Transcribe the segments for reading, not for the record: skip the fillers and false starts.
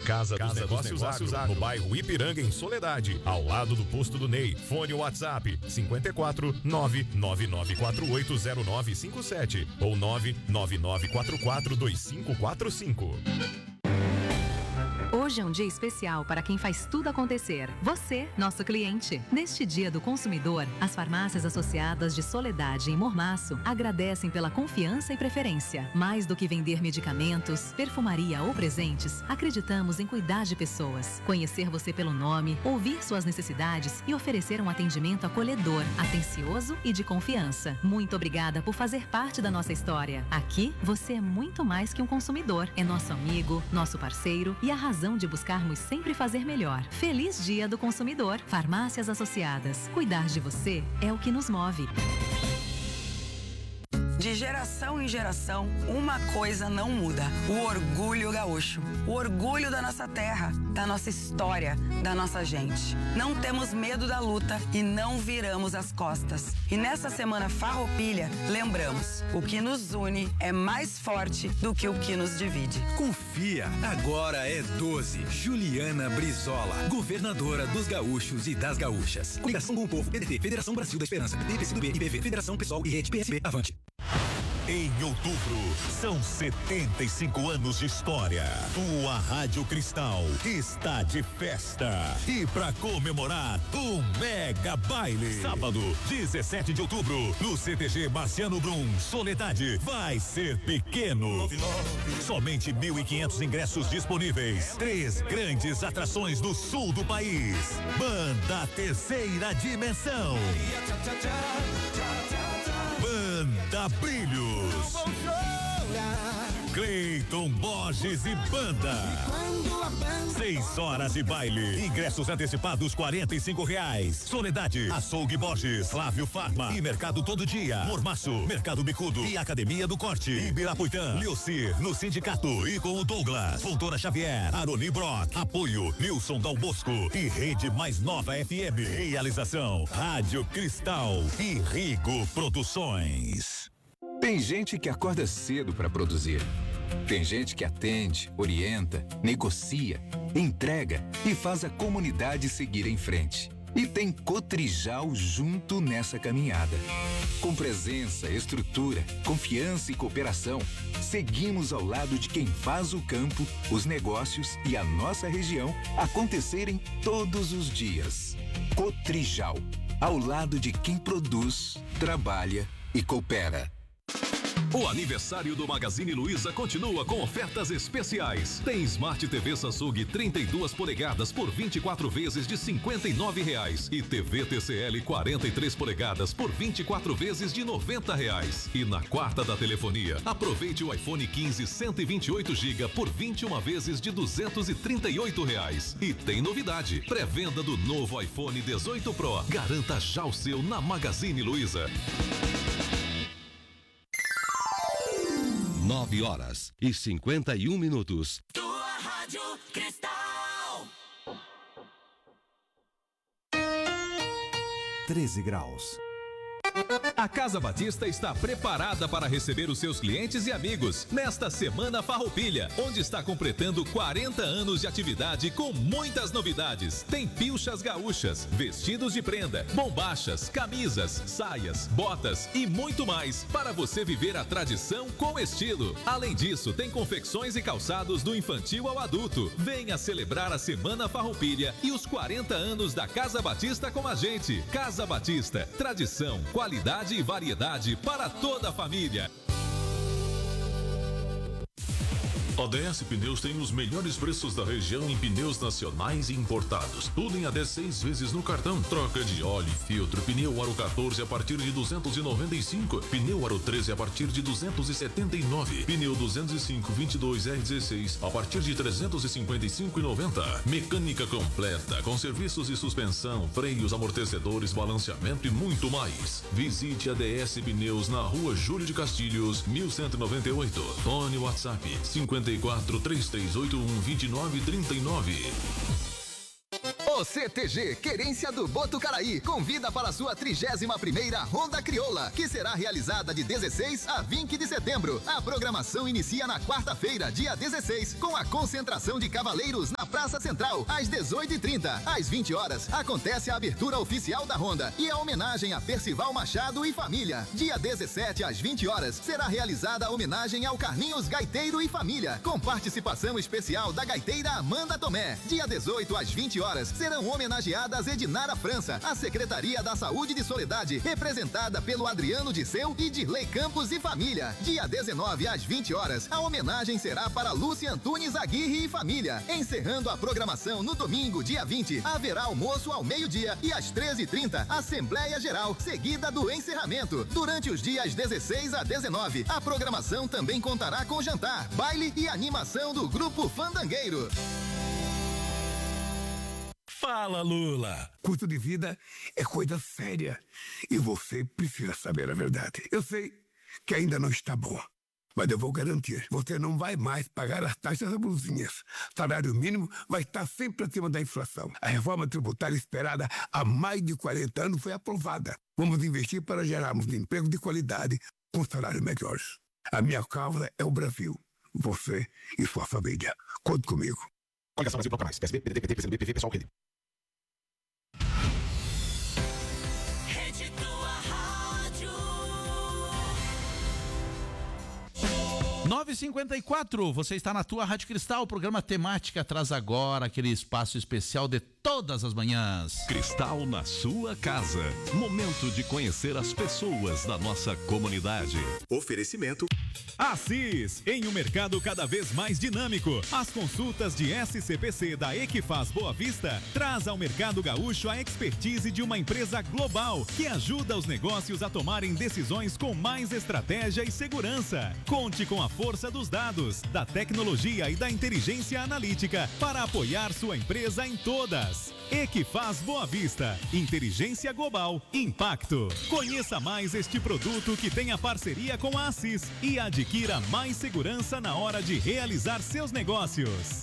Casa dos Negócios Agro, no bairro Ipiranga, em Soledade, ao lado do posto do Ney. Fone WhatsApp 54 999480957 ou 999442545. Hoje é um dia especial para quem faz tudo acontecer. Você, nosso cliente. Neste Dia do Consumidor, as farmácias associadas de Soledade e Mormaço agradecem pela confiança e preferência. Mais do que vender medicamentos, perfumaria ou presentes, acreditamos em cuidar de pessoas, conhecer você pelo nome, ouvir suas necessidades e oferecer um atendimento acolhedor, atencioso e de confiança. Muito obrigada por fazer parte da nossa história. Aqui, você é muito mais que um consumidor. É nosso amigo, nosso parceiro e a razão de buscarmos sempre fazer melhor. Feliz Dia do Consumidor. Farmácias Associadas. Cuidar de você é o que nos move. De geração em geração, uma coisa não muda: o orgulho gaúcho. O orgulho da nossa terra, da nossa história, da nossa gente. Não temos medo da luta e não viramos as costas. E nessa semana Farroupilha, lembramos: o que nos une é mais forte do que o que nos divide. Confia, agora é 12. Juliana Brizola, governadora dos gaúchos e das gaúchas. Coligação com o Povo, PDT, Federação Brasil da Esperança, PCdoB, IPV, Federação PSOL e Rede PSB, avante. Em outubro, são 75 anos de história. Tua Rádio Cristal está de festa. E para comemorar, um mega baile. Sábado, 17 de outubro, no CTG Marciano Brum, Soledade, vai ser pequeno. Somente 1.500 ingressos disponíveis. 3 grandes atrações do sul do país. Banda Terceira Dimensão. Banda Brilhos. Cleiton Borges e Banda. 6 horas de baile. Ingressos antecipados R$45. Soledade, Açougue Borges, Flávio Farma e Mercado Todo Dia, Mormaço, Mercado Bicudo e Academia do Corte. Ibirapuitã, Leocir, no Sindicato e com o Douglas, Fontoura Xavier, Aroni Brock, apoio Nilson Dal Bosco e Rede Mais Nova FM. Realização Rádio Cristal e Rigo Produções. Tem gente que acorda cedo para produzir. Tem gente que atende, orienta, negocia, entrega e faz a comunidade seguir em frente. E tem Cotrijal junto nessa caminhada. Com presença, estrutura, confiança e cooperação, seguimos ao lado de quem faz o campo, os negócios e a nossa região acontecerem todos os dias. Cotrijal, ao lado de quem produz, trabalha e coopera. O aniversário do Magazine Luiza continua com ofertas especiais. Tem Smart TV Samsung 32 polegadas por 24 vezes de R$59 e TV TCL 43 polegadas por 24 vezes de R$90. E na quarta da telefonia, aproveite o iPhone 15 128 GB por 21 vezes de R$238. E tem novidade: pré-venda do novo iPhone 18 Pro. Garanta já o seu na Magazine Luiza. 9h51. Tua Rádio Cristal. 13 graus. A Casa Batista está preparada para receber os seus clientes e amigos nesta Semana Farroupilha, onde está completando 40 anos de atividade com muitas novidades. Tem pilchas gaúchas, vestidos de prenda, bombachas, camisas, saias, botas e muito mais para você viver a tradição com estilo. Além disso, tem confecções e calçados do infantil ao adulto. Venha celebrar a Semana Farroupilha e os 40 anos da Casa Batista com a gente. Casa Batista, tradição, qualidade e variedade para toda a família. ODS Pneus tem os melhores preços da região em pneus nacionais e importados. Tudo em até 6 vezes no cartão. Troca de óleo e filtro. Pneu Aro 14 a partir de 295. Pneu Aro 13 a partir de 279. Pneu 205 22 R16 a partir de 355,90. Mecânica completa com serviços de suspensão, freios, amortecedores, balanceamento e muito mais. Visite a DS Pneus na Rua Júlio de Castilhos, 1198. Fone WhatsApp 54 3381 2939. O CTG Querência do Botucaraí convida para a sua 31ª Ronda Crioula, que será realizada de 16 a 20 de setembro. A programação inicia na quarta-feira, dia 16, com a concentração de cavaleiros na Praça Central, às 18h30. Às 20 horas, acontece a abertura oficial da Ronda e a homenagem a Percival Machado e família. Dia 17, às 20 horas, será realizada a homenagem ao Carlinhos Gaiteiro e família, com participação especial da gaiteira Amanda Tomé. Dia 18, às 20 horas, serão homenageadas Edinara França, a Secretaria da Saúde de Soledade, representada pelo Adriano Disseu e Dirley Campos e família. Dia 19, às 20 horas, a homenagem será para Lúcia Antunes Aguirre e família. Encerrando a programação no domingo, dia 20, haverá almoço ao meio-dia e às 13h30, Assembleia Geral, seguida do encerramento. Durante os dias 16 a 19, a programação também contará com jantar, baile e animação do Grupo Fandangueiro. Fala, Lula! Custo de vida é coisa séria e você precisa saber a verdade. Eu sei que ainda não está bom, mas eu vou garantir, você não vai mais pagar as taxas abusivas. Salário mínimo vai estar sempre acima da inflação. A reforma tributária esperada há mais de 40 anos foi aprovada. Vamos investir para gerarmos emprego de qualidade com salários melhores. A minha causa é o Brasil, você e sua família. Conte comigo. Coligação Brasil Bloco Mais, PSB, PDT, PT, PCdoB, PV, Pessoal, Rede. Rede Tua Rádio. 9h54, você está na Tua Rádio Cristal, o programa Temática traz agora aquele espaço especial de todas as manhãs. Cristal na sua casa. Momento de conhecer as pessoas da nossa comunidade. Oferecimento Assis, em um mercado cada vez mais dinâmico. As consultas de SCPC da Equifaz Boa Vista traz ao mercado gaúcho a expertise de uma empresa global que ajuda os negócios a tomarem decisões com mais estratégia e segurança. Conte com a força dos dados, da tecnologia e da inteligência analítica para apoiar sua empresa em todas. Equifaz Boa Vista, inteligência global, impacto. Conheça mais este produto que tem a parceria com a Assis e adquira mais segurança na hora de realizar seus negócios.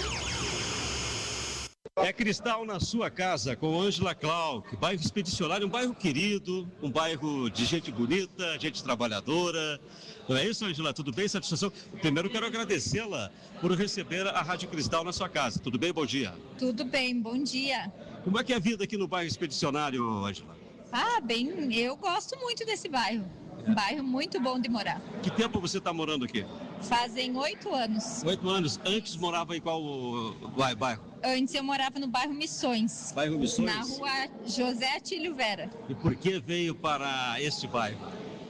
É Cristal na sua casa, com Ângela Clark. Bairro Expedicionário, um bairro querido, um bairro de gente bonita, gente trabalhadora. Não é isso, Ângela? Tudo bem? Satisfação? Primeiro quero agradecê-la por receber a Rádio Cristal na sua casa. Tudo bem? Bom dia. Tudo bem, bom dia. Como é que é a vida aqui no bairro Expedicionário, Ângela? Bem, eu gosto muito desse bairro. Um bairro muito bom de morar. Que tempo você está morando aqui? Fazem 8 anos. 8 anos. Antes morava em qual bairro? Antes eu morava no bairro Missões. Bairro Missões? Na rua José Atílio Vera. E por que veio para este bairro?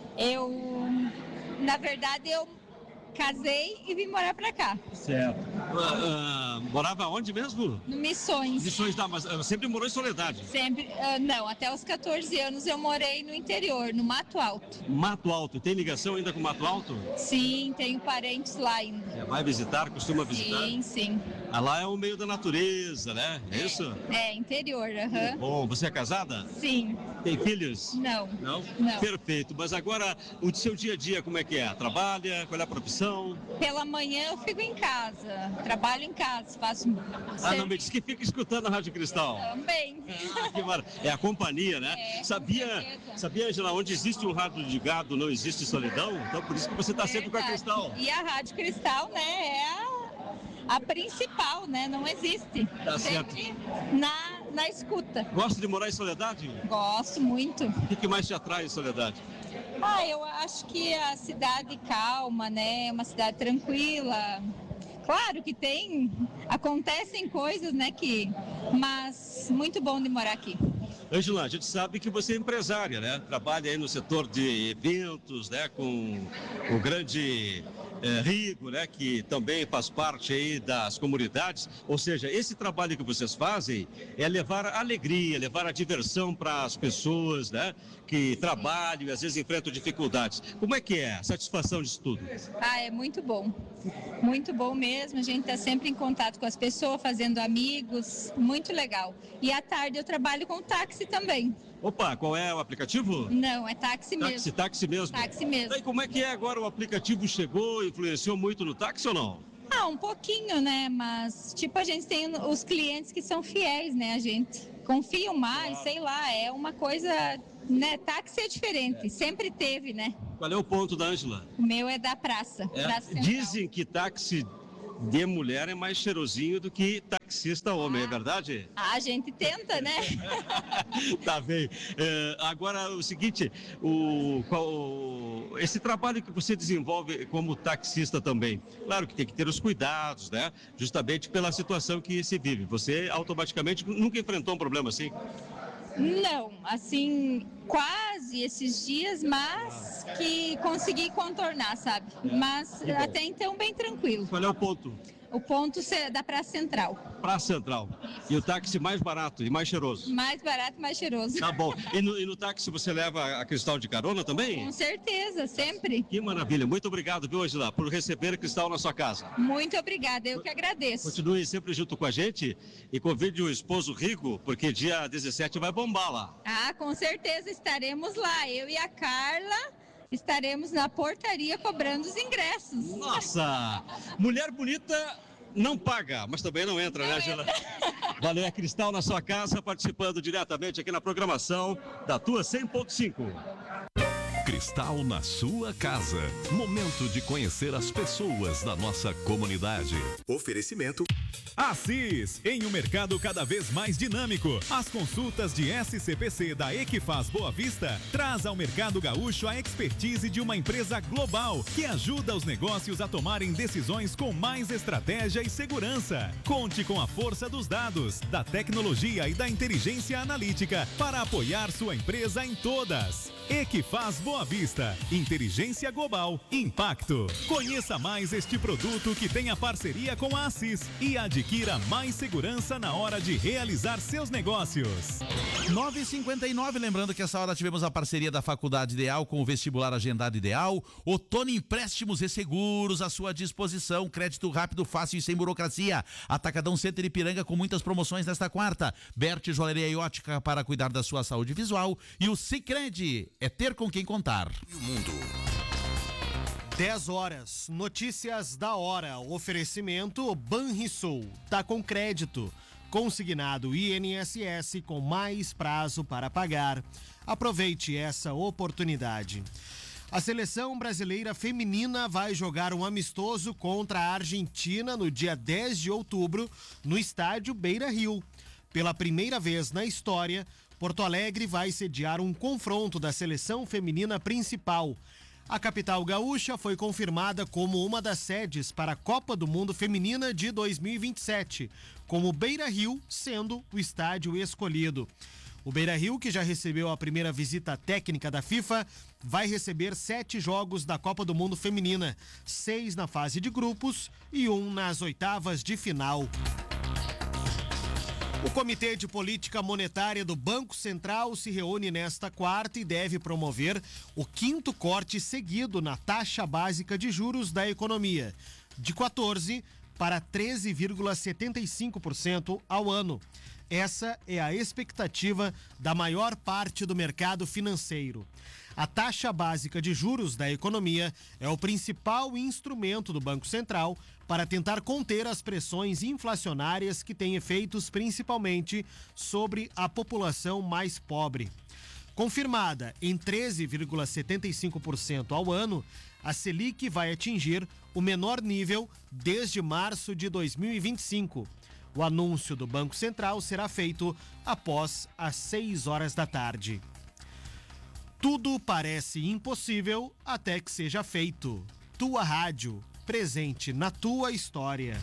Na verdade, eu casei e vim morar pra cá. Certo. Morava onde mesmo? No Missões. Missões, mas sempre morou em Soledade? Sempre, não, até os 14 anos eu morei no interior, no Mato Alto. Mato Alto, tem ligação ainda com Mato Alto? Sim, tenho parentes lá ainda. Vai visitar, costuma visitar? Sim, sim. Lá é o meio da natureza, né? É isso? É, interior, aham. Bom, você é casada? Sim. Tem filhos? Não. Não? Não. Perfeito, mas agora o seu dia a dia como é que é? Trabalha? Qual é a profissão? Pela manhã eu fico em casa, trabalho em casa, faço... não me disse que fica escutando a Rádio Cristal. Também. Que maravilha. É a companhia, né? Sabia, Ângela, onde existe um rádio de gado não existe solidão? Então por isso que você está sempre com a Cristal. E a Rádio Cristal, né, é a principal, né? Não existe. Tá sempre certo. Na escuta. Gosta de morar em Soledade? Gosto muito. O que mais te atrai em Soledade? Eu acho que a cidade calma, né? Uma cidade tranquila. Claro que acontecem coisas, né, mas muito bom de morar aqui. Ângela, a gente sabe que você é empresária, né? Trabalha aí no setor de eventos, né? Com o grande Rigo, né? Que também faz parte aí das comunidades. Ou seja, esse trabalho que vocês fazem é levar a alegria, levar a diversão para as pessoas, né? Que trabalham e às vezes enfrentam dificuldades. Como é que é a satisfação disso tudo? É muito bom. Muito bom mesmo. A gente está sempre em contato com as pessoas, fazendo amigos. Muito legal. E à tarde eu trabalho com táxi também. Opa, qual é o aplicativo? Não, é táxi mesmo. Táxi mesmo? Táxi mesmo. E como é que é agora? O aplicativo chegou, influenciou muito no táxi ou não? Um pouquinho, né? Mas, tipo, a gente tem os clientes que são fiéis, né? A gente confia mais, sei lá, é uma coisa, né? Táxi é diferente, sempre teve, né? Qual é o ponto da Ângela? O meu é da praça. Praça Central. Dizem que táxi de mulher é mais cheirosinho do que taxista homem, é verdade? A gente tenta, né? Tá bem. Agora, o seguinte, esse trabalho que você desenvolve como taxista também, claro que tem que ter os cuidados, né? Justamente pela situação que se vive. Você automaticamente nunca enfrentou um problema assim? Não, assim, quase esses dias, mas que consegui contornar, sabe? Mas até então bem tranquilo. Qual é o ponto? O ponto da Praça Central. Praça Central. E o táxi mais barato e mais cheiroso? Mais barato, mais cheiroso. Tá bom. E no táxi você leva a Cristal de carona também? Com certeza, sempre. Que maravilha. Muito obrigado, viu, Angela, por receber a Cristal na sua casa. Muito obrigada, eu que agradeço. Continue sempre junto com a gente e convide o esposo Rico, porque dia 17 vai bombar lá. Com certeza estaremos lá. Eu e a Carla estaremos na portaria cobrando os ingressos. Nossa! Mulher bonita não paga, mas também não entra, né, Angela? Valeu, a Cristal na sua casa, participando diretamente aqui na programação da tua 100.5. Cristal na sua casa. Momento de conhecer as pessoas da nossa comunidade. Oferecimento Assis, em um mercado cada vez mais dinâmico. As consultas de SCPC da Equifaz Boa Vista traz ao mercado gaúcho a expertise de uma empresa global que ajuda os negócios a tomarem decisões com mais estratégia e segurança. Conte com a força dos dados, da tecnologia e da inteligência analítica para apoiar sua empresa em todas. Equifaz Boa Vista, inteligência global, impacto. Conheça mais este produto que tem a parceria com a Assis e adquira mais segurança na hora de realizar seus negócios. 9h59, lembrando que essa hora tivemos a parceria da Faculdade Ideal com o Vestibular Agendado Ideal. Otoni Empréstimos e Seguros à sua disposição, crédito rápido, fácil e sem burocracia. Atacadão Center Ipiranga com muitas promoções nesta quarta. Berti Joalheria e Ótica para cuidar da sua saúde visual. E o Sicredi é ter com quem contar. E o mundo. 10 horas, notícias da hora, oferecimento Banrisul, tá com crédito, consignado INSS com mais prazo para pagar. Aproveite essa oportunidade. A seleção brasileira feminina vai jogar um amistoso contra a Argentina no dia 10 de outubro no estádio Beira-Rio. Pela primeira vez na história, Porto Alegre vai sediar um confronto da seleção feminina principal. A capital gaúcha foi confirmada como uma das sedes para a Copa do Mundo Feminina de 2027, com o Beira-Rio sendo o estádio escolhido. O Beira-Rio, que já recebeu a primeira visita técnica da FIFA, vai receber 7 jogos da Copa do Mundo Feminina, 6 na fase de grupos e 1 nas oitavas de final. O Comitê de Política Monetária do Banco Central se reúne nesta quarta e deve promover o 5º corte seguido na taxa básica de juros da economia, de 14% para 13,75% ao ano. Essa é a expectativa da maior parte do mercado financeiro. A taxa básica de juros da economia é o principal instrumento do Banco Central para tentar conter as pressões inflacionárias que têm efeitos principalmente sobre a população mais pobre. Confirmada em 13,75% ao ano, a Selic vai atingir o menor nível desde março de 2025. O anúncio do Banco Central será feito após as 6 horas da tarde. Tudo parece impossível até que seja feito. Tua Rádio, presente na tua história.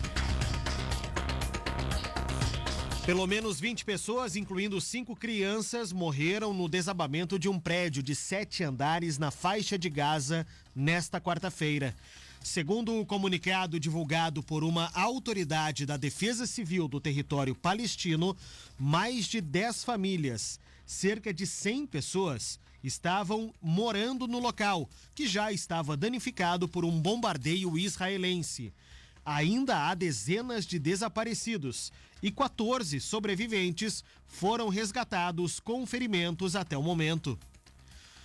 Pelo menos 20 pessoas, incluindo 5 crianças, morreram no desabamento de um prédio de 7 andares na faixa de Gaza nesta quarta-feira. Segundo o comunicado divulgado por uma autoridade da Defesa Civil do território palestino, mais de 10 famílias, cerca de 100 pessoas, estavam morando no local, que já estava danificado por um bombardeio israelense. Ainda há dezenas de desaparecidos e 14 sobreviventes foram resgatados com ferimentos até o momento.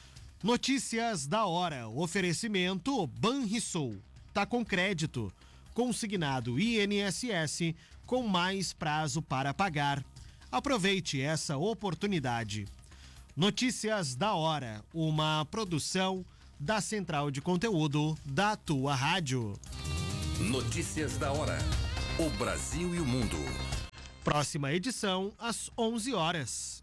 Notícias da hora. Oferecimento Banrisul. Tá com crédito. consignado INSS com mais prazo para pagar. Aproveite essa oportunidade. Notícias da hora, uma produção da Central de Conteúdo da tua rádio. Notícias da hora. O Brasil e o mundo. Próxima edição às 11 horas.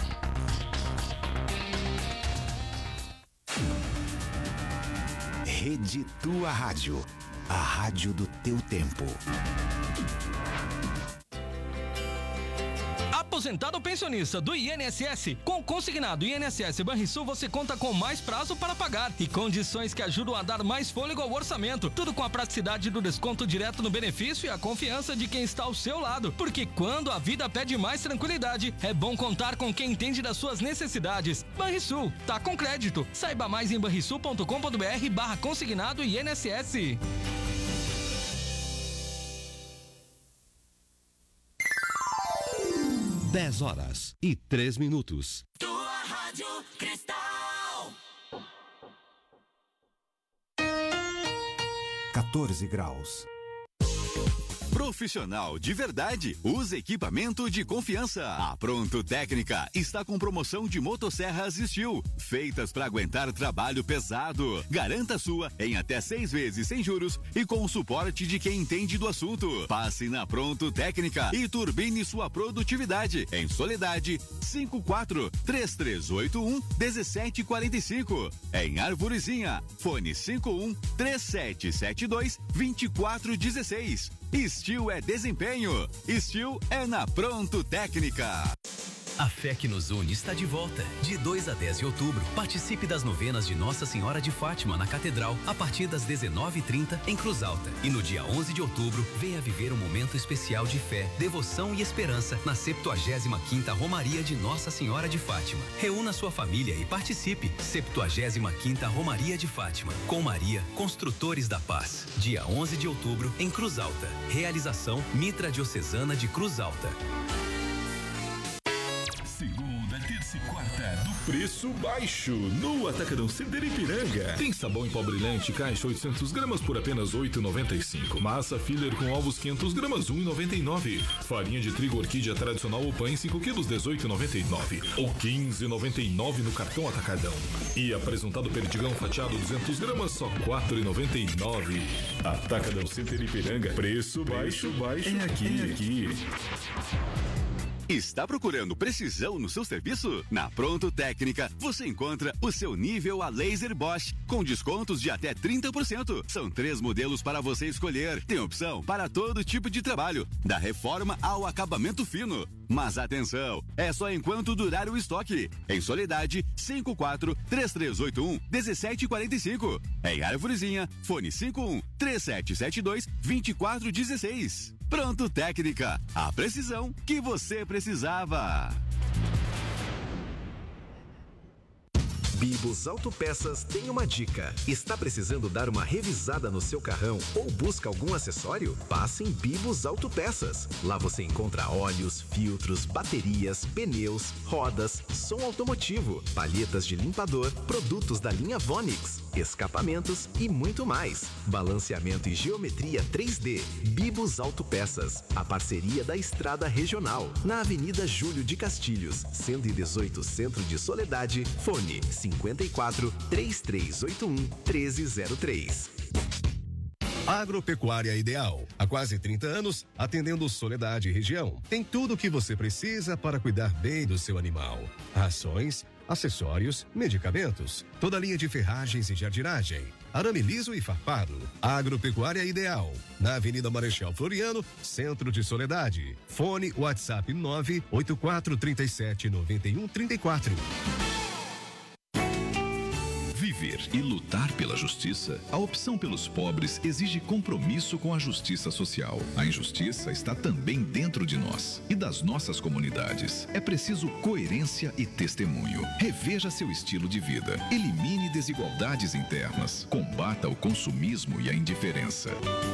Rede Tua Rádio. A rádio do teu tempo. Aposentado ou pensionista do INSS, com consignado INSS Banrisul você conta com mais prazo para pagar e condições que ajudam a dar mais fôlego ao orçamento. Tudo com a praticidade do desconto direto no benefício e a confiança de quem está ao seu lado. Porque quando a vida pede mais tranquilidade, é bom contar com quem entende das suas necessidades. Banrisul, tá com crédito. Saiba mais em banrisul.com.br/consignado INSS. 10h03. Tua Rádio Cristal. 14 graus. Profissional de verdade, usa equipamento de confiança. A Pronto Técnica está com promoção de motosserras Steel, feitas para aguentar trabalho pesado. Garanta a sua em até 6 vezes sem juros e com o suporte de quem entende do assunto. Passe na Pronto Técnica e turbine sua produtividade. Em Soledade, 54-3381-1745. Em Arvorezinha, fone 51-3772-2416. Steel é desempenho. Steel é na Pronto Técnica. A fé que nos une está de volta. De 2 a 10 de outubro, participe das novenas de Nossa Senhora de Fátima na Catedral, a partir das 19h30 em Cruz Alta. E no dia 11 de outubro, venha viver um momento especial de fé, devoção e esperança na 75ª Romaria de Nossa Senhora de Fátima. Reúna sua família e participe. 75ª Romaria de Fátima. Com Maria, Construtores da Paz. Dia 11 de outubro em Cruz Alta. Realização Mitra Diocesana de Cruz Alta. Segunda, terça e quarta do preço baixo no Atacadão Center Ipiranga. Tem sabão em pó brilhante caixa 800 gramas por apenas R$ 8,95. Massa filler com ovos 500 gramas R$ 1,99. Farinha de trigo orquídea tradicional ou pães 5 quilos R$ 18,99 ou R$ 15,99 no cartão Atacadão. E apresentado perdigão fatiado 200 gramas só R$ 4,99. Atacadão Center Ipiranga. Preço baixo é aqui. Está procurando precisão no seu serviço? Na Pronto Técnica, você encontra o seu nível a laser Bosch, com descontos de até 30%. São 3 modelos para você escolher. Tem opção para todo tipo de trabalho, da reforma ao acabamento fino. Mas atenção, é só enquanto durar o estoque. Em Soledade, 54-3381-1745. Em Arvorezinha, fone 51-3772-2416. Pronto Técnica, a precisão que você precisava. Bibos Autopeças tem uma dica. Está precisando dar uma revisada no seu carrão ou busca algum acessório? Passe em Bibos Autopeças. Lá você encontra óleos, filtros, baterias, pneus, rodas, som automotivo, palhetas de limpador, produtos da linha Vonix, escapamentos e muito mais. Balanceamento e geometria 3D. Bibos Autopeças. A parceria da Estrada Regional. Na Avenida Júlio de Castilhos, 118, Centro de Soledade. Fone 54-3381-1303. Agropecuária Ideal. Há quase 30 anos, atendendo Soledade e região. Tem tudo o que você precisa para cuidar bem do seu animal. Rações, acessórios, medicamentos, toda a linha de ferragens e jardinagem, arame liso e farpado. Agropecuária Ideal, na Avenida Marechal Floriano, Centro de Soledade. Fone WhatsApp 984379134. Viver e lutar pela justiça, a opção pelos pobres exige compromisso com a justiça social. A injustiça está também dentro de nós e das nossas comunidades. É preciso coerência e testemunho. Reveja seu estilo de vida. Elimine desigualdades internas. Combata o consumismo e a indiferença.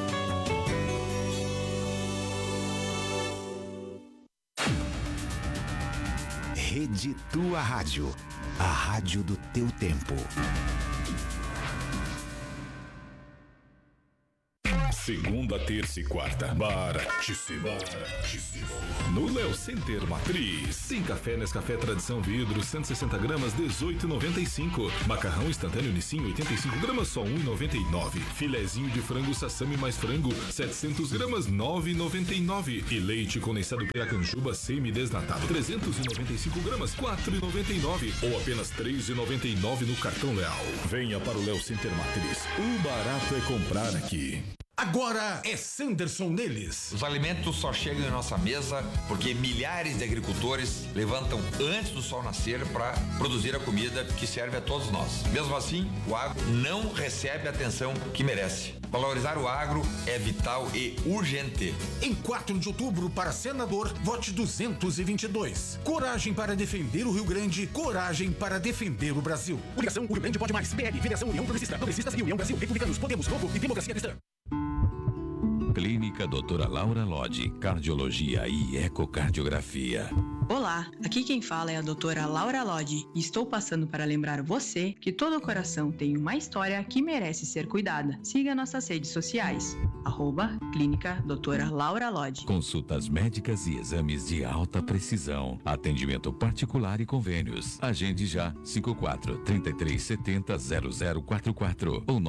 Rede Tua Rádio. A rádio do teu tempo. Segunda, terça e quarta. Baratíssimo. No Léo Center Matriz. Tem café Nescafé Tradição Vidro, 160 gramas, 18,95. Macarrão instantâneo Nissin, 85 gramas, só 1,99. Filezinho de frango Sassami mais frango, 700 gramas, 9,99. E leite condensado Piracanjuba semi-desnatado, 395 gramas, 4,99. Ou apenas 3,99 no cartão Leal. Venha para o Léo Center Matriz. O barato é comprar aqui. Agora é Sanderson neles. Os alimentos só chegam em nossa mesa porque milhares de agricultores levantam antes do sol nascer para produzir a comida que serve a todos nós. Mesmo assim, o agro não recebe a atenção que merece. Valorizar o agro é vital e urgente. Em 4 de outubro, para senador, vote 222. Coragem para defender o Rio Grande, coragem para defender o Brasil. Coligação Rio Grande Pode Mais. PL, Federação União Progressista, Progressistas e União Brasil, Republicanos, Podemos, Novo e Democracia Cristã. Clínica Doutora Laura Lodge, Cardiologia e Ecocardiografia. Olá, aqui quem fala é a doutora Laura Lodge e estou passando para lembrar você que todo coração tem uma história que merece ser cuidada. Siga nossas redes sociais, @Clínica Doutora Laura Lodge. Consultas médicas e exames de alta precisão. Atendimento particular e convênios. Agende já 54-3370-0044 ou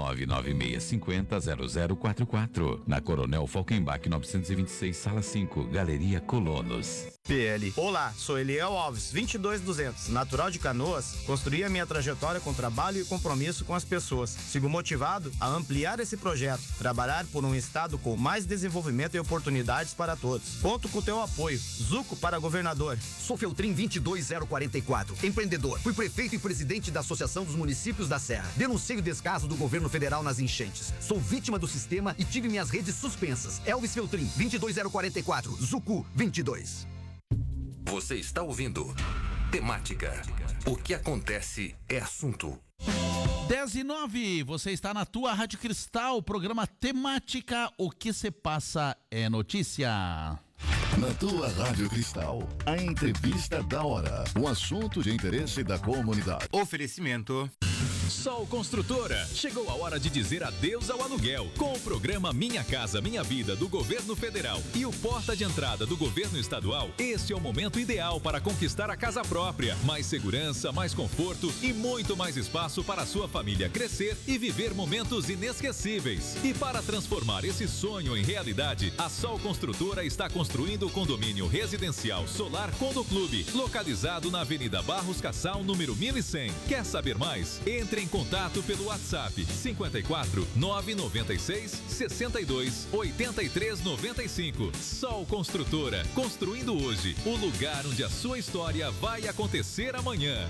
99650-0044. Na Coronel Falkenbach 926, Sala 5, Galeria Colonos. PL. Olá, sou Eliel Alves, 22200, natural de Canoas. Construí a minha trajetória com trabalho e compromisso com as pessoas. Sigo motivado a ampliar esse projeto, trabalhar por um estado com mais desenvolvimento e oportunidades para todos. Conto com o teu apoio. Zuco para governador. Sou Feltrin 22044, empreendedor. Fui prefeito e presidente da Associação dos Municípios da Serra. Denunciei o descaso do governo federal nas enchentes. Sou vítima do sistema e tive minhas redes suspensas. Elvis Feltrin 22044, Zucu 22. Você está ouvindo Temática. O que acontece é assunto. 10:09, você está na tua Rádio Cristal, programa Temática, o que se passa é notícia. Na tua Rádio Cristal, a entrevista da hora, o assunto de interesse da comunidade. Oferecimento Sol Construtora. Chegou a hora de dizer adeus ao aluguel. Com o programa Minha Casa Minha Vida do Governo Federal e o Porta de Entrada do Governo Estadual, este é o momento ideal para conquistar a casa própria. Mais segurança, mais conforto e muito mais espaço para a sua família crescer e viver momentos inesquecíveis. E para transformar esse sonho em realidade, a Sol Construtora está construindo o condomínio residencial Solar Condo Clube, localizado na Avenida Barros Cassal, número 1100. Quer saber mais? Entre em contato pelo WhatsApp 54 996 62 83 95. Sol Construtora, construindo hoje o lugar onde a sua história vai acontecer amanhã.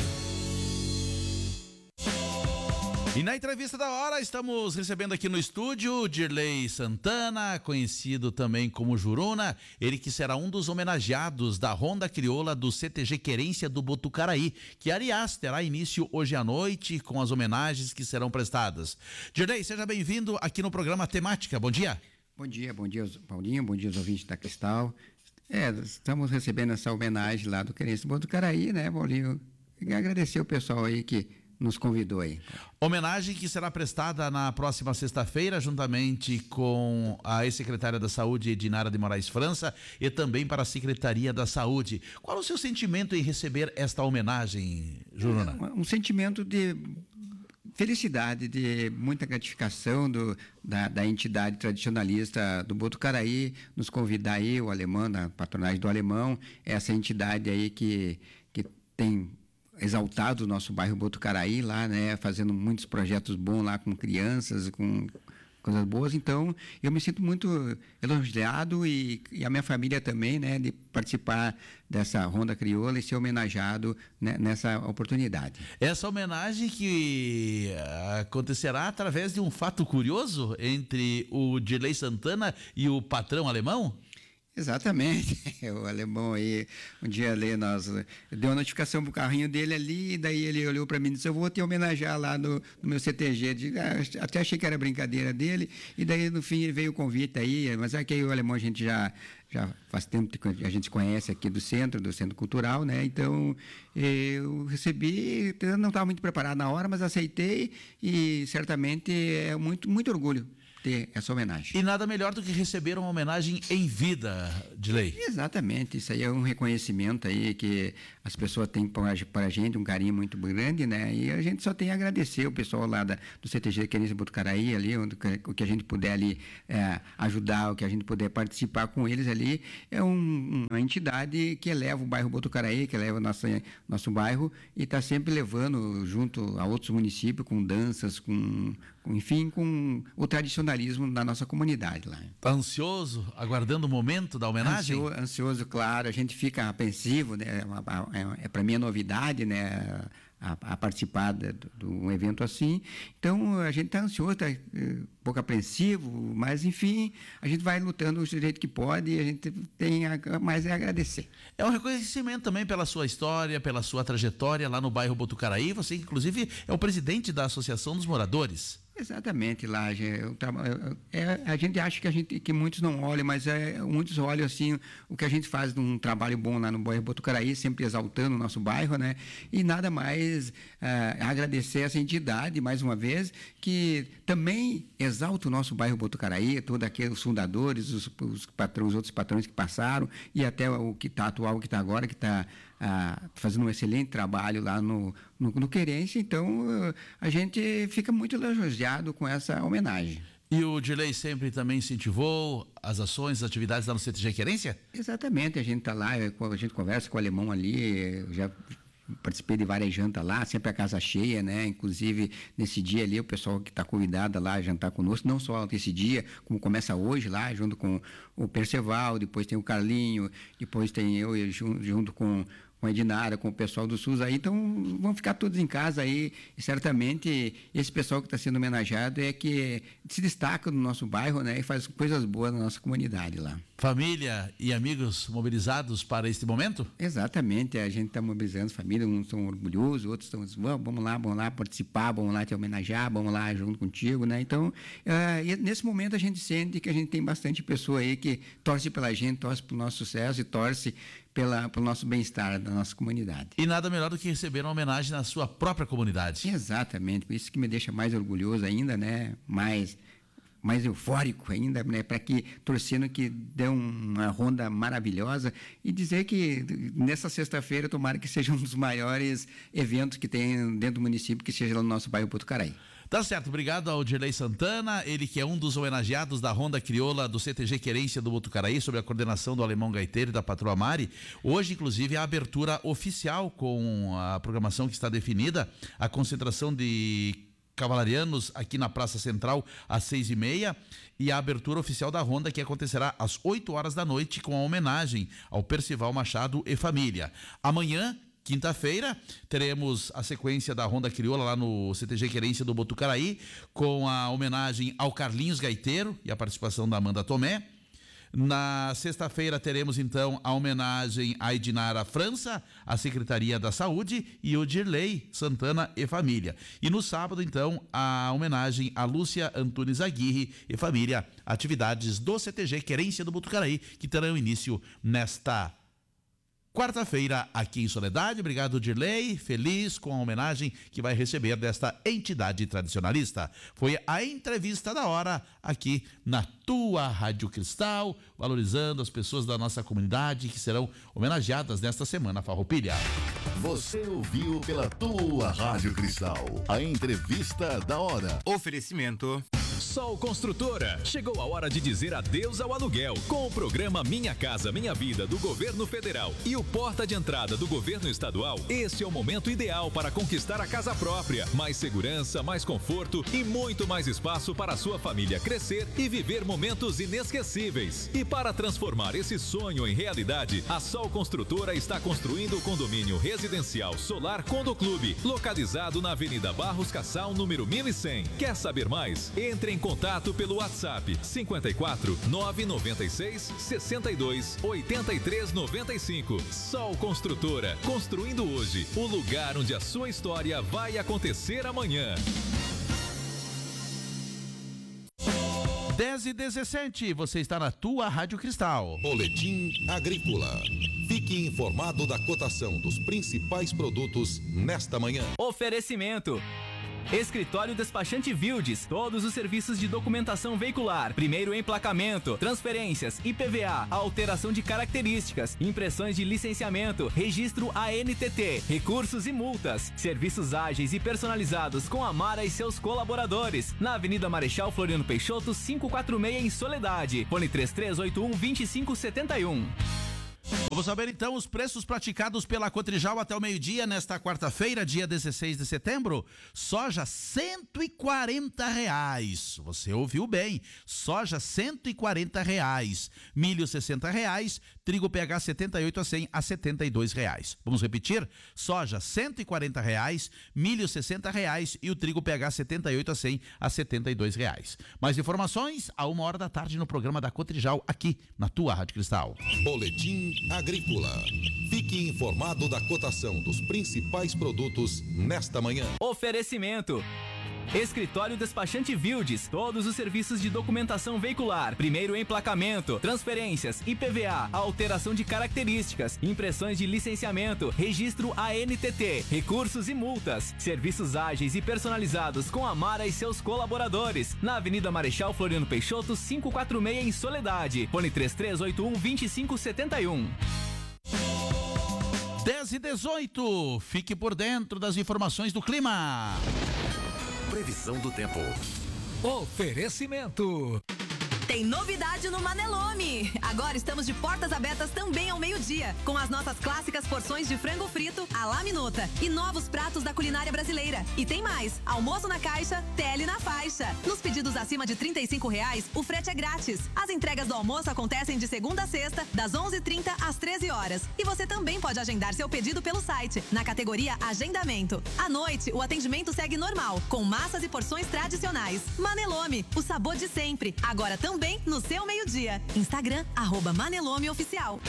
E na entrevista da hora, estamos recebendo aqui no estúdio Dirley Santana, conhecido também como Juruna, ele que será um dos homenageados da Ronda Crioula do CTG Querência do Botucaraí, que aliás terá início hoje à noite com as homenagens que serão prestadas. Dirley, seja bem-vindo aqui no programa Temática, bom dia. Bom dia, Paulinho, bom dia aos ouvintes da Cristal. Estamos recebendo essa homenagem lá do Querência do Botucaraí, né, Paulinho? E agradecer o pessoal aí que nos convidou aí. Homenagem que será prestada na próxima sexta-feira, juntamente com a ex-secretária da Saúde, Edinara de Moraes França, e também para a Secretaria da Saúde. Qual o seu sentimento em receber esta homenagem, Juruna? Um sentimento de felicidade, de muita gratificação da entidade tradicionalista do Botucaraí, nos convidar aí, o Alemão, da patronagem do Alemão, essa entidade aí que tem exaltado o nosso bairro Botucaraí lá, né, fazendo muitos projetos bons lá com crianças, com coisas boas. Então, eu me sinto muito elogiado e a minha família também, né, de participar dessa Ronda Crioula e ser homenageado, né, nessa oportunidade. Essa homenagem que acontecerá através de um fato curioso entre o Dirley Santana e o patrão alemão? Exatamente, o Alemão aí, um dia ali, deu uma notificação pro carrinho dele ali, e daí ele olhou para mim e disse, eu vou te homenagear lá no meu CTG, até achei que era brincadeira dele, e daí no fim veio o convite aí, mas aqui aí o Alemão a gente já faz tempo que a gente se conhece aqui do Centro Cultural, né, então eu recebi, não estava muito preparado na hora, mas aceitei, e certamente é muito orgulho ter essa homenagem. E nada melhor do que receber uma homenagem em vida, Dilei. Exatamente, isso aí é um reconhecimento aí que as pessoas têm para a gente, um carinho muito grande, né? E a gente só tem a agradecer o pessoal lá do CTG Querência Botucaraí ali, o que a gente puder ali ajudar, o que a gente puder participar com eles ali, é uma entidade que eleva o bairro Botucaraí, que eleva nosso bairro e está sempre levando junto a outros municípios com danças, com o tradicionalismo da nossa comunidade lá. Tá ansioso, aguardando o momento da homenagem? Ansioso, claro. A gente fica apreensivo, né? Para mim é novidade, né? A participar de um evento assim. Então, a gente está ansioso, está um pouco apreensivo, mas, enfim, a gente vai lutando do jeito que pode e a gente tem mais a agradecer. É um reconhecimento também pela sua história, pela sua trajetória lá no bairro Botucaraí. Você, inclusive, é o presidente da Associação dos Moradores. Exatamente, lá a gente acha que muitos não olham, mas muitos olham assim o que a gente faz de um trabalho bom lá no bairro Botucaraí, sempre exaltando o nosso bairro, né? E nada mais agradecer essa entidade mais uma vez que também exalta o nosso bairro Botucaraí, todos aqueles fundadores, os outros patrões que passaram e até o que está atual, o que está agora, que está fazendo um excelente trabalho lá no Querência. Então a gente fica muito elogiado com essa homenagem. E o Dilei sempre também incentivou as ações, as atividades lá no CTG Querência? Exatamente, a gente está lá, a gente conversa com o alemão ali, já participei de várias jantas lá, sempre a casa cheia, né? Inclusive, nesse dia ali, o pessoal que está convidado lá a jantar conosco, não só nesse dia, como começa hoje lá, junto com o Perceval, depois tem o Carlinho, depois tem eu junto com a Edinara, com o pessoal do SUS aí, então vão ficar todos em casa aí, e certamente esse pessoal que está sendo homenageado é que se destaca no nosso bairro, né, e faz coisas boas na nossa comunidade lá. Família e amigos mobilizados para este momento? Exatamente, a gente está mobilizando família, uns estão orgulhosos, outros estão, vamos lá participar, vamos lá te homenagear, vamos lá junto contigo, né, então nesse momento a gente sente que a gente tem bastante pessoa aí que torce pela gente, torce pelo nosso sucesso e torce pelo nosso bem-estar da nossa comunidade. E nada melhor do que receber uma homenagem na sua própria comunidade. Exatamente, por isso que me deixa mais orgulhoso ainda, né? Mais eufórico ainda, né? Para que torcendo que dê uma ronda maravilhosa e dizer que nessa sexta-feira tomara que seja um dos maiores eventos que tem dentro do município, que seja lá no nosso bairro Botucaraí. Tá certo, obrigado ao Dirley Santana, ele que é um dos homenageados da Ronda Crioula do CTG Querência do Botucaraí, sob a coordenação do Alemão Gaiteiro e da Patroa Mari. Hoje, inclusive, é a abertura oficial com a programação que está definida, a concentração de cavalarianos aqui na Praça Central às 6h30 e a abertura oficial da Ronda, que acontecerá às 8 horas da noite com a homenagem ao Percival Machado e família. Amanhã, quinta-feira, teremos a sequência da Ronda Crioula lá no CTG Querência do Botucaraí, com a homenagem ao Carlinhos Gaiteiro e a participação da Amanda Tomé. Na sexta-feira teremos então a homenagem à Edinara França, à Secretaria da Saúde e o Dirley Santana e família. E no sábado então a homenagem a Lúcia Antunes Aguirre e família, atividades do CTG Querência do Botucaraí que terão início nesta quarta-feira aqui em Soledade. Obrigado, Dirley. Feliz com a homenagem que vai receber desta entidade tradicionalista. Foi a entrevista da hora aqui na tua Rádio Cristal, valorizando as pessoas da nossa comunidade que serão homenageadas nesta semana Farroupilha. Você ouviu pela tua Rádio Cristal a entrevista da hora. Oferecimento Sol Construtora. Chegou a hora de dizer adeus ao aluguel. Com o programa Minha Casa Minha Vida do Governo Federal e o Porta de Entrada do Governo Estadual, este é o momento ideal para conquistar a casa própria. Mais segurança, mais conforto e muito mais espaço para a sua família crescer e viver momentos inesquecíveis. E para transformar esse sonho em realidade, a Sol Construtora está construindo o condomínio residencial Solar Condo Clube, localizado na Avenida Barros Cassal, número 1100. Quer saber mais? Entre em contato pelo WhatsApp 54 996 62 83 95. Sol Construtora, construindo hoje o lugar onde a sua história vai acontecer amanhã. 10h17, você está na tua Rádio Cristal. Boletim Agrícola. Fique informado da cotação dos principais produtos nesta manhã. Oferecimento Escritório Despachante Vildes, todos os serviços de documentação veicular, primeiro emplacamento, transferências, IPVA, alteração de características, impressões de licenciamento, registro ANTT, recursos e multas, serviços ágeis e personalizados com a Mara e seus colaboradores, na Avenida Marechal Floriano Peixoto, 546 em Soledade, fone 3381-2571. Vamos saber então os preços praticados pela Cotrijal até o meio-dia nesta quarta-feira, dia 16 de setembro. Soja R$140. Você ouviu bem, soja R$140. Milho R$60. Trigo PH 78 a 100 a R$72. Vamos repetir? Soja R$140, milho R$60 e o trigo PH 78 a 100 a R$72. Mais informações a 13h no programa da Cotrijal aqui na tua Rádio Cristal. Boletim Agrícola. Fique informado da cotação dos principais produtos nesta manhã. Oferecimento. Escritório Despachante Vildes, todos os serviços de documentação veicular, primeiro emplacamento, transferências, IPVA, alteração de características, impressões de licenciamento, registro ANTT, recursos e multas, serviços ágeis e personalizados com a Mara e seus colaboradores, na Avenida Marechal Floriano Peixoto, 546 em Soledade, fone 3381-2571. 10h18, fique por dentro das informações do clima. Previsão do tempo. Oferecimento. Tem novidade no Manelome. Agora estamos de portas abertas também ao meio-dia, com as nossas clássicas porções de frango frito à la minuta e novos pratos da culinária brasileira. E tem mais, almoço na caixa, tele na faixa. Nos pedidos acima de R$35, o frete é grátis. As entregas do almoço acontecem de segunda a sexta, das 11h30 às 13h. E você também pode agendar seu pedido pelo site, na categoria Agendamento. À noite, o atendimento segue normal, com massas e porções tradicionais. Manelome, o sabor de sempre. Agora também no seu meio-dia. Instagram, @ManelomeOficial.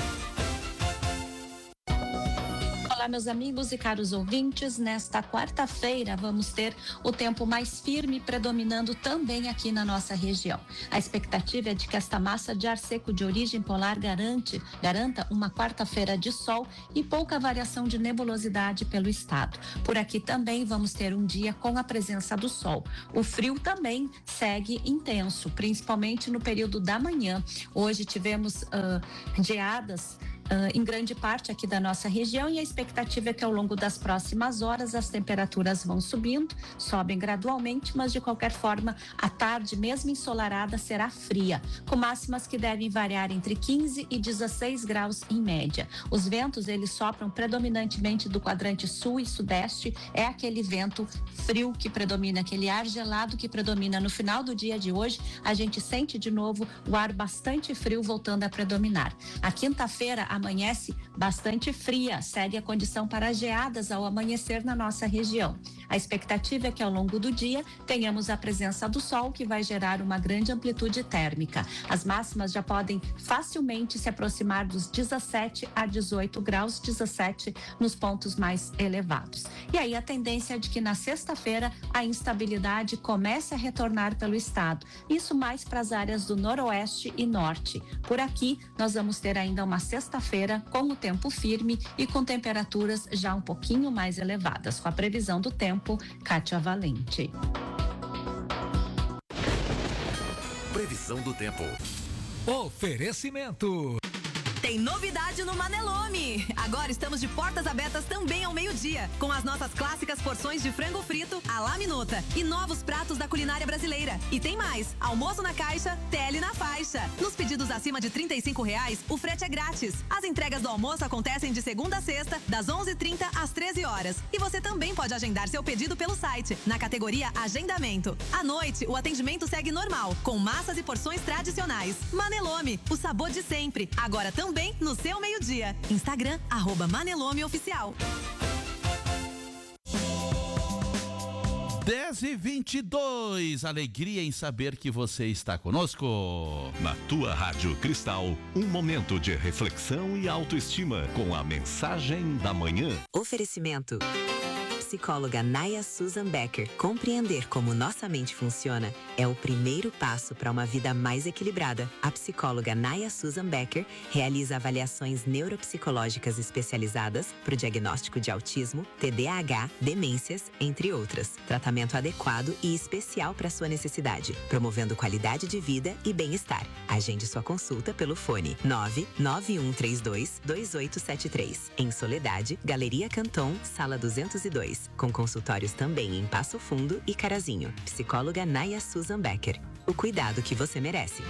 Olá, meus amigos e caros ouvintes. Nesta quarta-feira vamos ter o tempo mais firme predominando também aqui na nossa região. A expectativa é de que esta massa de ar seco de origem polar garanta uma quarta-feira de sol e pouca variação de nebulosidade pelo estado. Por aqui também vamos ter um dia com a presença do sol. O frio também segue intenso, principalmente no período da manhã. Hoje tivemos geadas em grande parte aqui da nossa região, e a expectativa é que ao longo das próximas horas as temperaturas vão subindo, sobem gradualmente, mas de qualquer forma a tarde, mesmo ensolarada, será fria, com máximas que devem variar entre 15 e 16 graus em média. Os ventos, eles sopram predominantemente do quadrante sul e sudeste, é aquele vento frio que predomina, aquele ar gelado que predomina. No final do dia de hoje, a gente sente de novo o ar bastante frio voltando a predominar. A quinta-feira amanhece bastante fria, segue a condição para geadas ao amanhecer na nossa região. A expectativa é que ao longo do dia tenhamos a presença do sol, que vai gerar uma grande amplitude térmica. As máximas já podem facilmente se aproximar dos 17 a 18 graus, 17 nos pontos mais elevados. E aí a tendência é de que na sexta-feira a instabilidade comece a retornar pelo estado. Isso mais para as áreas do noroeste e norte. Por aqui nós vamos ter ainda uma sexta-feira com o tempo firme e com temperaturas já um pouquinho mais elevadas. Com a previsão do tempo, Kátia Valente. Previsão do tempo. Oferecimento. Tem novidade no Manelome. Agora estamos de portas abertas também ao meio-dia, com as nossas clássicas porções de frango frito à la minuta e novos pratos da culinária brasileira. E tem mais, almoço na caixa, tele na faixa. Nos pedidos acima de R$35, o frete é grátis. As entregas do almoço acontecem de segunda a sexta, das 11h30 às 13h. E você também pode agendar seu pedido pelo site, na categoria Agendamento. À noite, o atendimento segue normal, com massas e porções tradicionais. Manelome, o sabor de sempre. Agora também no seu meio-dia. Instagram, @ManelomeOficial. 10h22, alegria em saber que você está conosco. Na tua Rádio Cristal, um momento de reflexão e autoestima com a mensagem da manhã. Oferecimento. psicóloga Naya Susan Becker. Compreender como nossa mente funciona é o primeiro passo para uma vida mais equilibrada. A psicóloga Naya Susan Becker realiza avaliações neuropsicológicas especializadas para o diagnóstico de autismo, TDAH, demências, entre outras. Tratamento adequado e especial para sua necessidade, promovendo qualidade de vida e bem-estar. Agende sua consulta pelo fone 991322873. Em Soledade, Galeria Canton, Sala 202. Com consultórios também em Passo Fundo e Carazinho. Psicóloga Naya Susan Becker. O cuidado que você merece.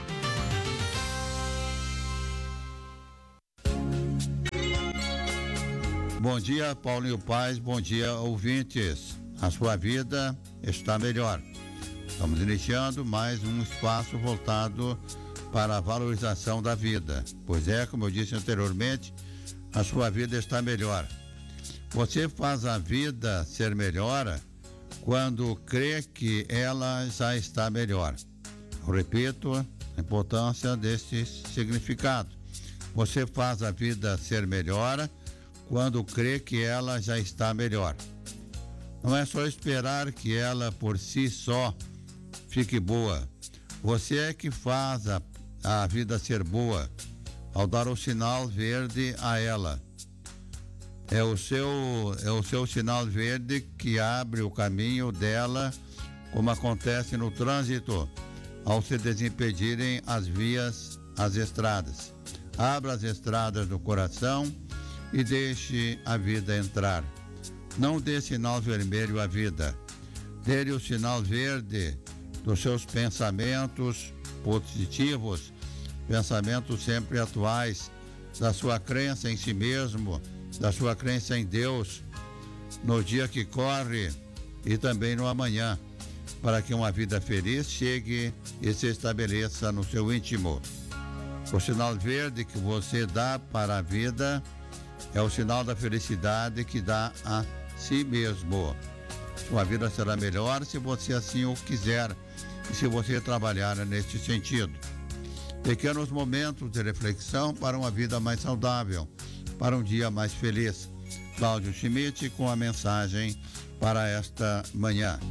Bom dia, Paulinho Paz. Bom dia, ouvintes. A sua vida está melhor. Estamos iniciando mais um espaço voltado para a valorização da vida. Pois é, como eu disse anteriormente, a sua vida está melhor. Você faz a vida ser melhor quando crê que ela já está melhor. Eu repito a importância desse significado. Você faz a vida ser melhor quando crê que ela já está melhor. Não é só esperar que ela por si só fique boa. Você é que faz a vida ser boa ao dar o sinal verde a ela. É o seu sinal verde que abre o caminho dela, como acontece no trânsito, ao se desimpedirem as vias, as estradas. Abra as estradas do coração e deixe a vida entrar. Não dê sinal vermelho à vida. Dê-lhe o sinal verde dos seus pensamentos positivos, pensamentos sempre atuais, da sua crença em si mesmo, da sua crença em Deus, no dia que corre e também no amanhã, para que uma vida feliz chegue e se estabeleça no seu íntimo. O sinal verde que você dá para a vida é o sinal da felicidade que dá a si mesmo. Sua vida será melhor se você assim o quiser e se você trabalhar neste sentido. Pequenos momentos de reflexão para uma vida mais saudável, para um dia mais feliz. Cláudio Schmidt com a mensagem para esta manhã.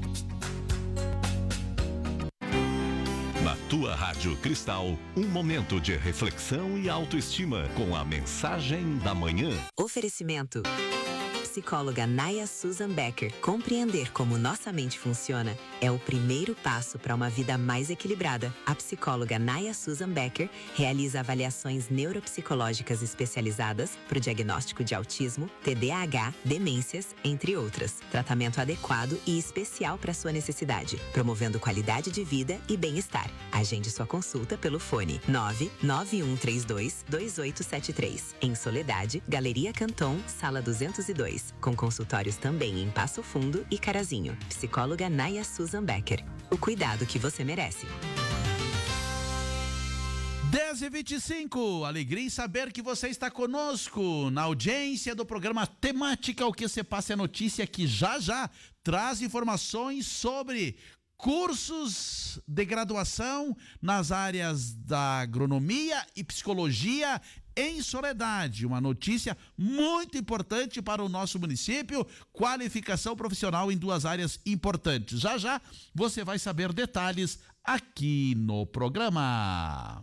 Na tua Rádio Cristal, um momento de reflexão e autoestima com a mensagem da manhã. Oferecimento. Psicóloga Naya Susan Becker. Compreender como nossa mente funciona é o primeiro passo para uma vida mais equilibrada. A psicóloga Naya Susan Becker realiza avaliações neuropsicológicas especializadas para o diagnóstico de autismo, TDAH, demências, entre outras. Tratamento adequado e especial para sua necessidade, promovendo qualidade de vida e bem-estar. Agende sua consulta pelo fone 991322873. Em Soledade, Galeria Canton, Sala 202. Com consultórios também em Passo Fundo e Carazinho. Psicóloga Naya Susan Becker. O cuidado que você merece. 10h25, alegria em saber que você está conosco na audiência do programa Temática. O que você passa é notícia que já traz informações sobre cursos de graduação nas áreas da agronomia e psicologia em Soledade. Uma notícia muito importante para o nosso município, qualificação profissional em duas áreas importantes. Já você vai saber detalhes aqui no programa.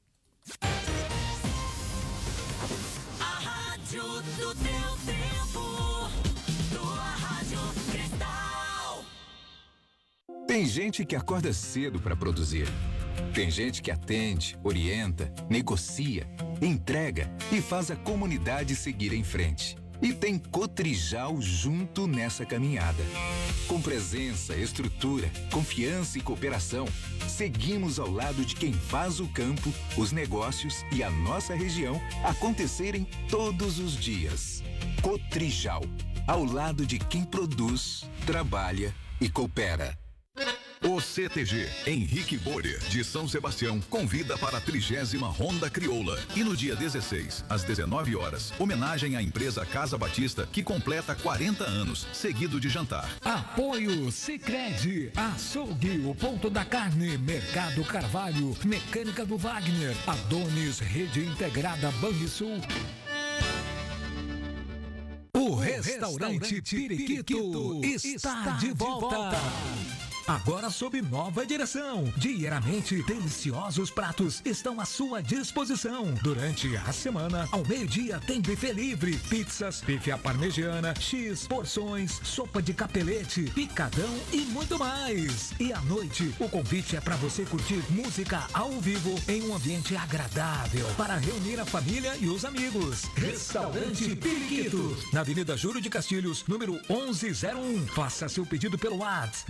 A rádio do teu tempo, tua Rádio Cristal. Tem gente que acorda cedo para produzir. Tem gente que atende, orienta, negocia, entrega e faz a comunidade seguir em frente. E tem Cotrijal junto nessa caminhada. Com presença, estrutura, confiança e cooperação, seguimos ao lado de quem faz o campo, os negócios e a nossa região acontecerem todos os dias. Cotrijal, ao lado de quem produz, trabalha e coopera. O CTG Henrique Borer, de São Sebastião, convida para a 30ª Ronda Crioula. E no dia 16, às 19 horas, homenagem à empresa Casa Batista, que completa 40 anos, seguido de jantar. Apoio Sicredi, Açougue, o Ponto da Carne, Mercado Carvalho, Mecânica do Wagner, Adonis, Rede Integrada Banrisul. O Restaurante Periquito está de volta. Agora sob nova direção. Diariamente, deliciosos pratos estão à sua disposição. Durante a semana, ao meio-dia, tem buffet livre, pizzas, bife à parmegiana, X, porções, sopa de capelete, picadão e muito mais. E à noite, o convite é para você curtir música ao vivo em um ambiente agradável para reunir a família e os amigos. Restaurante Periquito, na Avenida Júlio de Castilhos, número 1101. Faça seu pedido pelo WhatsApp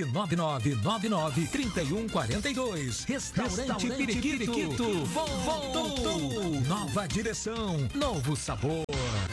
999993142. Restaurante Periquito. Voltou. Nova direção, novo sabor.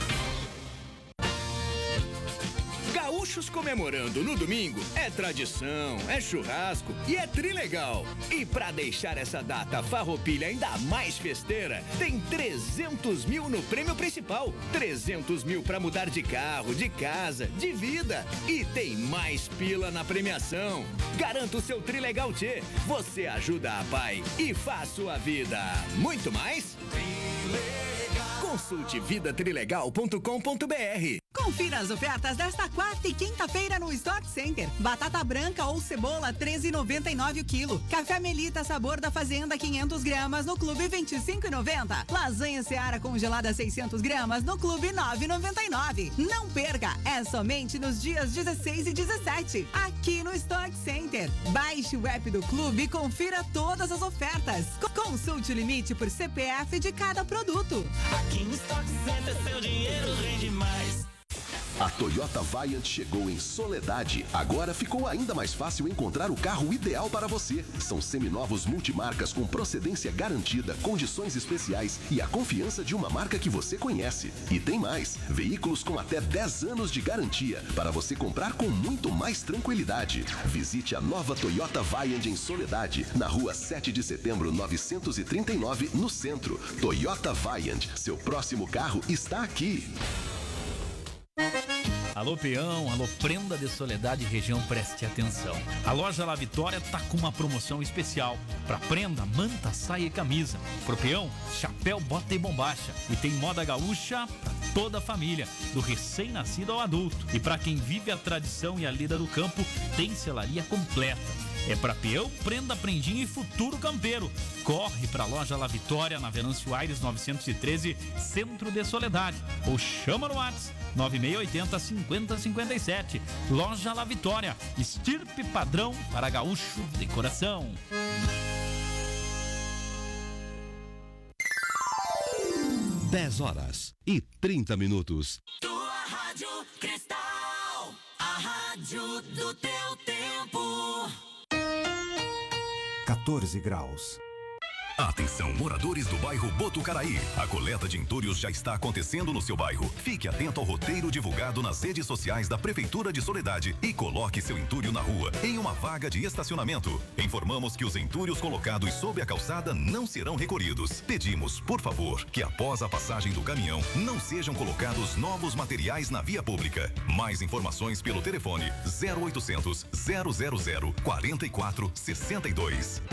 Gaúchos comemorando no domingo é tradição, é churrasco e é trilegal. E pra deixar essa data farroupilha ainda mais festeira, tem 300 mil no prêmio principal, 300 mil pra mudar de carro, de casa, de vida. E tem mais pila na premiação. Garanta o seu Trilegal Tchê. Você ajuda a pai e faz sua vida muito mais. Consulte vidatrilegal.com.br. Confira as ofertas desta quarta e quinta-feira no Stock Center. Batata branca ou cebola, R$13,99 o quilo. Café Melita Sabor da Fazenda, 500 gramas, no Clube, R$25,90. Lasanha Seara congelada, 600 gramas, no Clube, R$9,99. Não perca, é somente nos dias 16 e 17, aqui no Stock Center. Baixe o app do Clube e confira todas as ofertas. Consulte o limite por CPF de cada produto. Aqui no Stock Center, seu dinheiro rende mais. A Toyota Viant chegou em Soledade. Agora ficou ainda mais fácil encontrar o carro ideal para você. São seminovos multimarcas com procedência garantida, condições especiais e a confiança de uma marca que você conhece. E tem mais, veículos com até 10 anos de garantia para você comprar com muito mais tranquilidade. Visite a nova Toyota Viant em Soledade, na rua 7 de setembro 939, no centro. Toyota Viant, seu próximo carro está aqui. Alô peão, alô prenda de Soledade região, preste atenção. A loja La Vitória tá com uma promoção especial. Pra prenda, manta, saia e camisa. Pro peão, chapéu, bota e bombacha. E tem moda gaúcha pra toda a família, do recém-nascido ao adulto. E pra quem vive a tradição e a lida do campo, tem selaria completa. É pra peão, prenda, prendinha e futuro campeiro. Corre pra loja La Vitória, na Venâncio Aires 913, Centro de Soledade. Ou chama no WhatsApp 9680-5057. Loja La Vitória, estirpe padrão para gaúcho de coração. 10h30. Tua Rádio Cristal, a rádio do teu tempo. 14 graus. Atenção, moradores do bairro Botucaraí. A coleta de entulhos já está acontecendo no seu bairro. Fique atento ao roteiro divulgado nas redes sociais da Prefeitura de Soledade e coloque seu entulho na rua, em uma vaga de estacionamento. Informamos que os entulhos colocados sob a calçada não serão recolhidos. Pedimos, por favor, que após a passagem do caminhão, não sejam colocados novos materiais na via pública. Mais informações pelo telefone 0800 000 4462.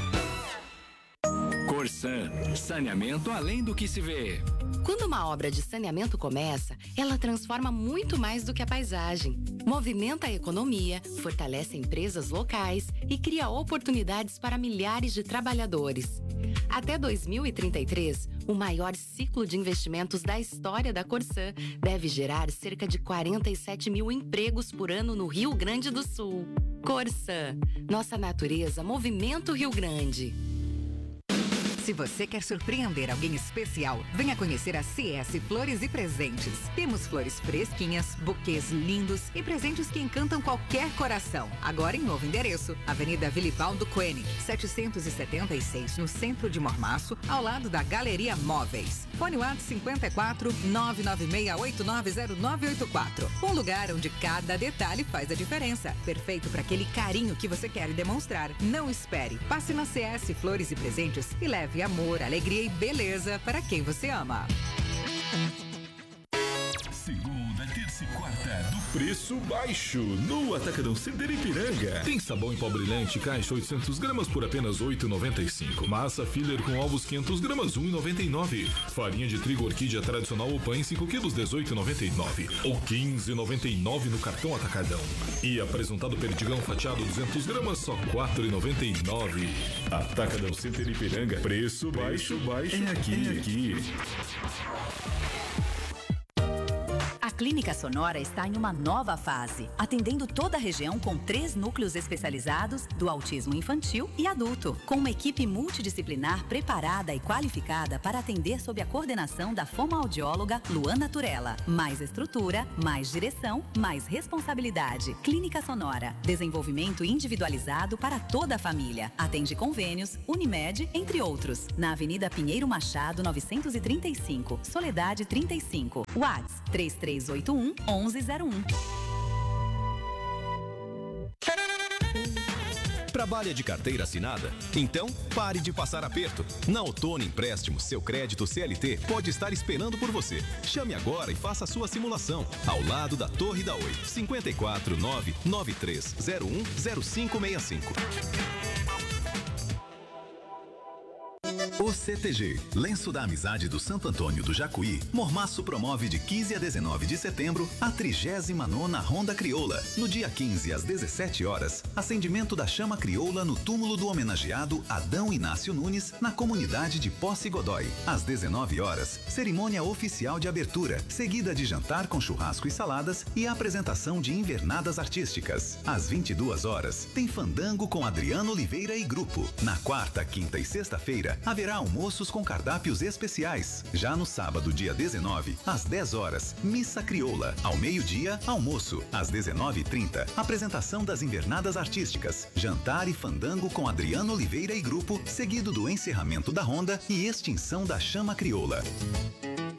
Corsan, saneamento além do que se vê. Quando uma obra de saneamento começa, ela transforma muito mais do que a paisagem. Movimenta a economia, fortalece empresas locais e cria oportunidades para milhares de trabalhadores. Até 2033, o maior ciclo de investimentos da história da Corsan deve gerar cerca de 47 mil empregos por ano no Rio Grande do Sul. Corsan, nossa natureza movimenta o Rio Grande. Se você quer surpreender alguém especial, venha conhecer a CS Flores e Presentes. Temos flores fresquinhas, buquês lindos e presentes que encantam qualquer coração. Agora em novo endereço, Avenida Vilibaldo Koenig, 776, no centro de Mormaço, ao lado da Galeria Móveis. Fone WhatsApp 54 996890984. Um lugar onde cada detalhe faz a diferença. Perfeito para aquele carinho que você quer demonstrar. Não espere. Passe na CS Flores e Presentes e leve amor, alegria e beleza para quem você ama. Segunda, terça Chegou-se quarta do preço baixo no Atacadão Center Ipiranga. Tem sabão em pó brilhante, caixa 800 gramas por apenas R$ 8,95. Massa filler com ovos 500 gramas, R$ 1,99. Farinha de trigo orquídea tradicional ou pães 5 quilos, R$ 18,99. Ou R$ 15,99 no cartão Atacadão. E apresentado perdigão fatiado 200 gramas, só R$ 4,99. Atacadão Center Ipiranga. Preço baixo, é aqui. A Clínica Sonora está em uma nova fase, atendendo toda a região com 3 núcleos especializados do autismo infantil e adulto, com uma equipe multidisciplinar preparada e qualificada para atender sob a coordenação da fonoaudióloga Luana Turella. Mais estrutura, mais direção, mais responsabilidade. Clínica Sonora, desenvolvimento individualizado para toda a família. Atende convênios, Unimed, entre outros. Na Avenida Pinheiro Machado, 935, Soledade 35. WhatsApp 3381-1101. Trabalha de carteira assinada? Então, pare de passar aperto. Na Outono Empréstimos, seu crédito CLT pode estar esperando por você. Chame agora e faça a sua simulação. Ao lado da Torre da Oi. 549-9301-0565. O CTG, Lenço da Amizade do Santo Antônio do Jacuí, Mormaço promove de 15 a 19 de setembro a 39ª Ronda Crioula. No dia 15 às 17 horas, acendimento da chama crioula no túmulo do homenageado Adão Inácio Nunes, na comunidade de Posse Godói. Às 19 horas, cerimônia oficial de abertura, seguida de jantar com churrasco e saladas e a apresentação de invernadas artísticas. Às 22 horas, tem fandango com Adriano Oliveira e grupo. Na quarta, quinta e sexta-feira, haverá almoços com cardápios especiais. Já no sábado, dia 19, às 10 horas, missa crioula. Ao meio-dia, almoço. Às 19h30, apresentação das invernadas artísticas. Jantar e fandango com Adriano Oliveira e grupo, seguido do encerramento da ronda e extinção da chama crioula.